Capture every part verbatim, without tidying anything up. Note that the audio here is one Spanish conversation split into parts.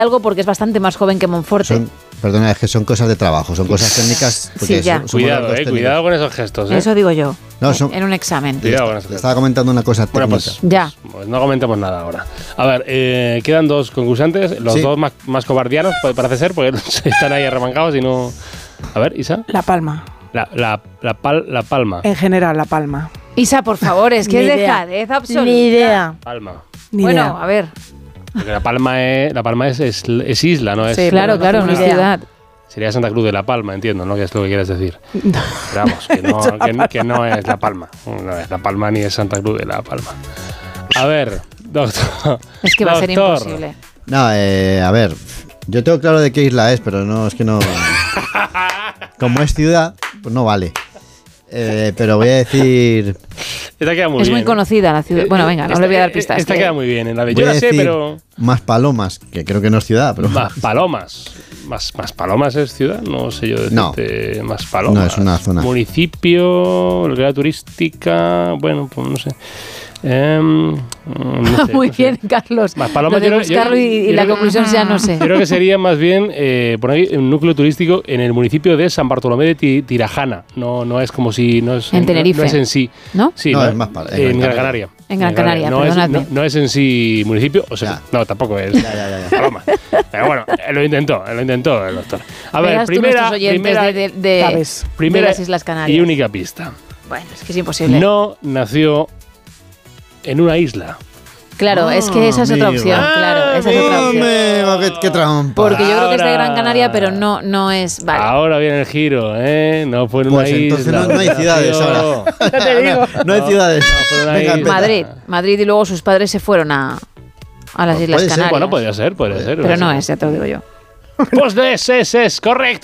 algo porque es bastante más joven que Monforte. Son, perdona, es que son cosas de trabajo, son cosas técnicas. Sí, ya. Son, cuidado, eh, cuidado con esos gestos. ¿eh? Eso digo yo, no, son, en un examen. Cuidado con esos gestos. Estaba comentando una cosa técnica. Bueno, pues, ya. Pues no comentemos nada ahora. A ver, eh, quedan dos concursantes, los sí. dos más, más cobardianos, parece ser, porque están ahí arremangados y no... A ver, Isa. La Palma. La, la, la, pal, la Palma. En general, La Palma. Isa, por favor, es que es dejadez absoluta. Ni idea. Palma. Ni bueno, idea. a ver. Porque La Palma es, la Palma es, es, es isla, ¿no? Es, sí, claro, claro, no, no es ciudad. Sería Santa Cruz de La Palma, entiendo, ¿no? Que es lo que quieres decir. Pero vamos, que no, que, que no es La Palma. No es La Palma ni es Santa Cruz de La Palma. A ver, doctor. Es que va doctor. a ser imposible. No, eh, a ver, yo tengo claro de qué isla es, pero no, es que no... Como es ciudad, pues no vale. Eh, pero voy a decir... Esta queda muy es bien. muy conocida la ciudad. Bueno, venga, no esta, le voy a dar pistas. Esta que... queda muy bien. En la de yo la sé, decir pero... Más Palomas, que creo que no es ciudad, pero... Más Palomas. Más, más Palomas es ciudad, no sé yo decirte. No. Más Palomas. No, es una zona. Municipio, localidad turística, bueno, pues no sé. Eh, no sé Muy no bien, sé. Carlos. Más Paloma, Lo de yo, buscarlo yo, y, y yo, la yo, conclusión sea no sé. Yo creo que sería más bien eh, por ahí un núcleo turístico en el municipio de San Bartolomé de Tirajana. No, no es como si no es en Tenerife. No, no es en sí. ¿No? Sí, no, no es más para, en Gran Canaria. En Gran Canaria, no perdonadme. es, no, no es en sí municipio, o sea, ya. no, tampoco es ya, ya, ya, ya. Paloma. Pero bueno, lo intentó, lo intentó el doctor. A ver, Verás primera, tú primera, de, de, de, primera de las Islas Canarias. Y única pista. Bueno, es que es imposible. No nació en una isla. Claro, oh, es que esa es otra amigo. opción, claro, esa es otra opción. Amigo, qué, qué trampa. Porque yo creo que es de Ahora- Gran Canaria, pero no, no es... Vale. Ahora viene el giro, ¿eh? No fue en una Pues entonces isla. no, no hay ciudades ahora. Ya te digo. No, no hay ciudades. No, fue una Venga, isla. empezá. Madrid, Madrid y luego sus padres se fueron a, a las Pues Islas puede ser, Canarias. Bueno, podría ser, podría ser. Pero no es, ya te lo digo yo. Pues es, es, es, correcto.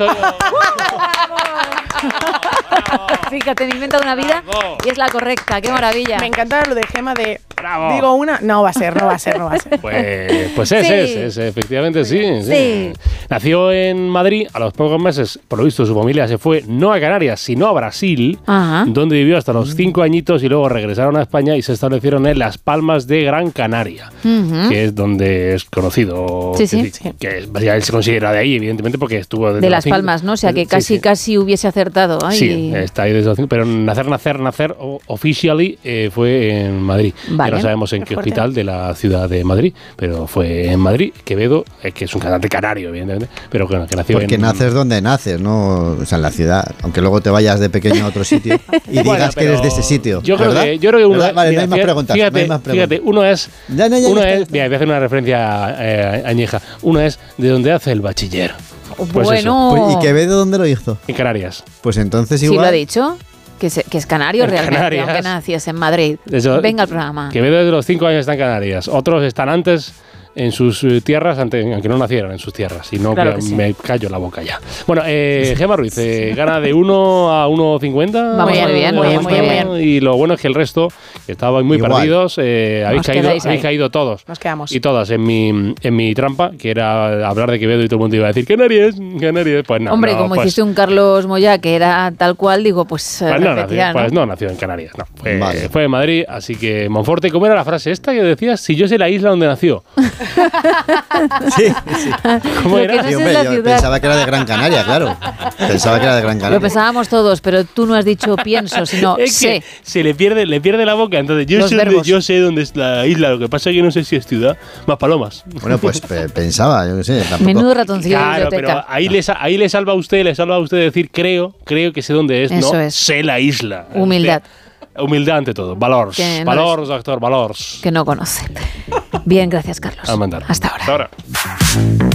Fíjate, me he inventado una vida Bravo. y es la correcta, qué maravilla. Me encanta lo de Gema de... Bravo. Digo una... No va a ser, no va a ser, no va a ser. Pues, pues es, Sí. es, es, efectivamente sí, sí. Sí. Nació en Madrid, a los pocos meses, por lo visto su familia se fue no a Canarias, sino a Brasil, Ajá. donde vivió hasta los cinco añitos y luego regresaron a España y se establecieron en Las Palmas de Gran Canaria, Ujú. que es donde es conocido, Sí, sí. que, sí, que es- básicamente se considera de ahí, evidentemente, porque estuvo desde De los Las cinco- Palmas, ¿no? O sea, que Sí, casi, sí. casi hubiese acertado. Ay. Sí, está ahí desde los cinco, pero nacer, nacer, nacer o- officially eh, fue en Madrid. Vale. Ya no sabemos en Qué qué fuerte. hospital de la ciudad de Madrid, pero fue en Madrid. Quevedo, eh, que es un cantante canario, evidentemente, pero que, que nació Porque en... naces donde naces, no, o sea, en la ciudad. Aunque luego te vayas de pequeño a otro sitio y Bueno, digas que pero eres de ese sitio. Yo creo ¿verdad? que, yo creo que uno ¿Verdad? Vale, mira, no hay más fíjate, preguntas. Fíjate, no hay más preguntas. fíjate, uno es... Ya, ya, ya, uno ya es está. mira, voy a hacer una referencia eh, añeja. Uno es de donde hace el bachiller. Pues bueno. Pues, ¿y Quevedo dónde lo hizo? En Canarias. Pues entonces Sí, igual... lo ha dicho. Que, se- que es canario En realmente, Canarias. aunque naciese en Madrid. De hecho, Venga al programa. Quevedo desde los cinco años está en Canarias. Otros están antes en sus eh, tierras, ante- aunque no nacieron en sus tierras. Y no Claro me, que sí. me callo la boca ya. Bueno, eh, Gema Ruiz, eh, gana de uno a uno cincuenta. Vamos muy bien, muy bien, muy bien. Y lo bueno es que el resto, que estaban muy Igual. perdidos, eh, habéis, Os caído, quedáis ahí. habéis caído todos. Nos quedamos. Y todas en mi, en mi trampa, que era hablar de Quevedo y todo el mundo iba a decir Canarias, Canarias. Pues no. Hombre, no, como pues, hiciste un Carlos Moya que era tal cual, digo, pues, eh, Pues no, repetirá, nació, pues ¿no? no nació en Canarias, no. Fue, Vale. fue en Madrid, así que Monforte, ¿cómo era la frase esta que decías? Si yo sé la isla donde nació. Sí, sí. ¿Cómo Lo era? que no Sí, sé hombre, es la yo ciudad. pensaba que era de Gran Canaria, claro. Pensaba que era de Gran Lo Canaria. pensábamos todos, pero tú no has dicho pienso, sino Es sé. que se le pierde, le pierde la boca. Entonces, yo Los sé, dónde, verbos. yo sé dónde es la isla. Lo que pasa es que no sé si es ciudad. Más palomas. Bueno, pues pe- pensaba, yo qué sé. Tampoco. Menudo ratoncillo de Claro, pero biblioteca. ahí le, sa- ahí le salva a usted, le salva a usted decir creo, creo que sé dónde es, Eso no es. sé la isla. Humildad. Humildad ante todo. Valors. Que no Valors, doctor, valors. Que no conoce. Bien, gracias, Carlos. A mandar. Hasta ahora. Hasta ahora.